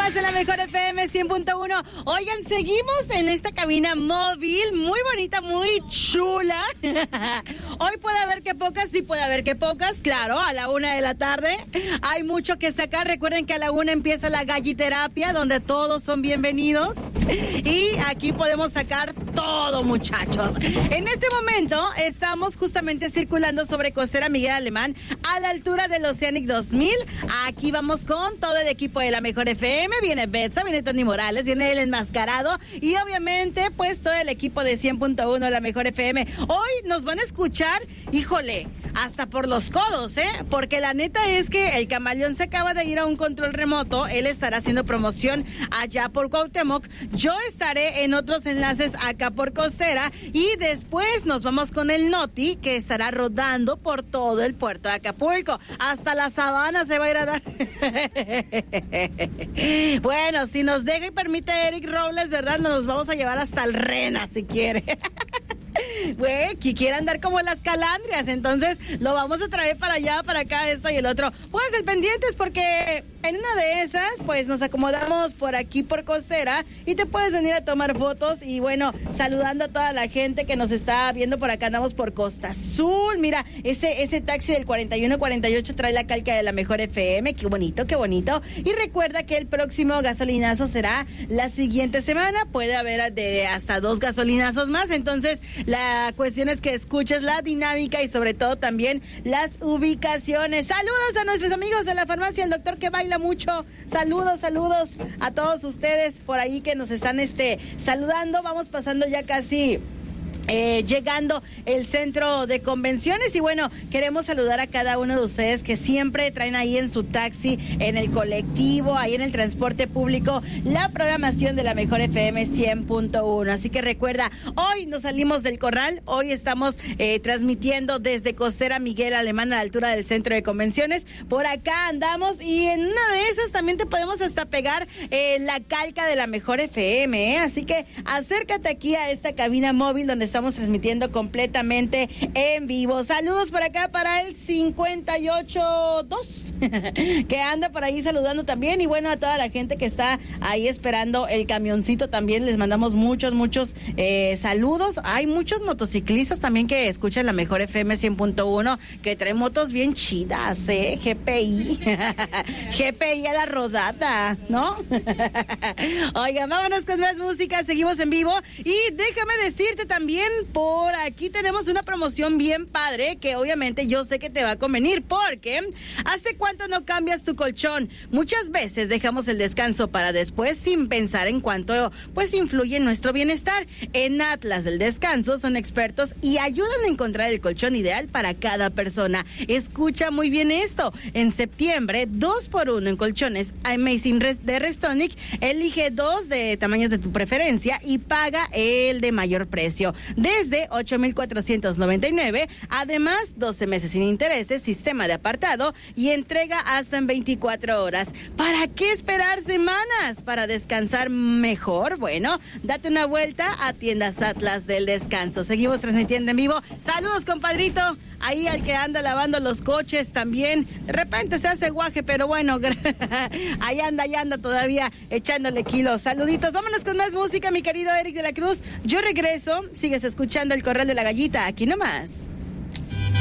más en la mejor FM 100.1. Oigan, seguimos en esta cabina móvil, muy bonita, muy chula. Hoy puede haber que pocas, sí puede haber que pocas, claro, a la 1 de la tarde. Hay mucho que sacar. Recuerden que a la 1 empieza la galliterapia, donde todos son bienvenidos. Y aquí podemos sacar todo, muchachos. En este momento estamos justamente circulando sobre Costera Miguel Alemán, a la altura del Oceanic 2000. Aquí vamos con todo el equipo de la mejor FM. Viene Betsa, viene Tony Morales, viene el enmascarado y obviamente pues todo el equipo de 100.1 de la mejor FM. Hoy nos van a escuchar, híjole, hasta por los codos, porque la neta es que el Camaleón se acaba de ir a un control remoto. Él estará haciendo promoción allá por Cuauhtémoc. Yo estaré en otros enlaces acá por Costera y después nos vamos con el Noti, que estará rodando por todo el puerto de Acapulco. Hasta la Sabana se va a ir a dar. Bueno, si nos deja y permite Eric Robles, ¿verdad? Nos vamos a llevar hasta el Rena, si quiere. Güey, que quiere andar como las calandrias, entonces lo vamos a traer para allá, para acá, esto y el otro. Pueden ser pendientes porque en una de esas, pues nos acomodamos por aquí por Costera y te puedes venir a tomar fotos y bueno, saludando a toda la gente que nos está viendo por acá. Andamos por Costa Azul, mira, ese taxi del 4148 trae la calca de la mejor FM, qué bonito, qué bonito. Y recuerda que el próximo gasolinazo será la siguiente semana, puede haber de hasta 2 gasolinazos más, entonces la cuestión es que escuches la dinámica y sobre todo también las ubicaciones. Saludos a nuestros amigos de la farmacia El Doctor que baila mucho. Saludos a todos ustedes por ahí que nos están saludando. Vamos pasando ya casi llegando el centro de convenciones y bueno, queremos saludar a cada uno de ustedes que siempre traen ahí en su taxi, en el colectivo, ahí en el transporte público, la programación de la mejor FM 100.1. Así que recuerda, hoy nos salimos del corral, hoy estamos transmitiendo desde Costera Miguel Alemán a la altura del centro de convenciones. Por acá andamos y en una de esas también te podemos hasta pegar la calca de la mejor FM, Así que acércate aquí a esta cabina móvil donde estamos transmitiendo completamente en vivo. Saludos por acá para el 582 que anda por ahí saludando también y bueno, a toda la gente que está ahí esperando el camioncito también les mandamos muchos saludos. Hay muchos motociclistas también que escuchan la mejor FM 100.1 que traen motos bien chidas, GPI GPI a la rodada, ¿no? Oigan, vámonos con más música, seguimos en vivo y déjame decirte también, por aquí tenemos una promoción bien padre que obviamente yo sé que te va a convenir porque ¿hace cuánto no cambias tu colchón? Muchas veces dejamos el descanso para después sin pensar en cuánto pues influye en nuestro bienestar. En Atlas del Descanso son expertos y ayudan a encontrar el colchón ideal para cada persona. Escucha muy bien esto. En septiembre, 2x1 en colchones Amazing de Restonic. Elige 2 de tamaños de tu preferencia y paga el de mayor precio. Desde 8,499, además 12 meses sin intereses, sistema de apartado y entrega hasta en 24 horas. ¿Para qué esperar semanas para descansar mejor? Bueno, date una vuelta a Tiendas Atlas del Descanso. Seguimos transmitiendo en vivo. Saludos, compadrito. Ahí al que anda lavando los coches también. De repente se hace guaje, pero bueno, ahí anda todavía echándole kilos. Saluditos. Vámonos con más música, mi querido Eric de la Cruz. Yo regreso. Sigues escuchando el Corral de la Gallita. Aquí nomás.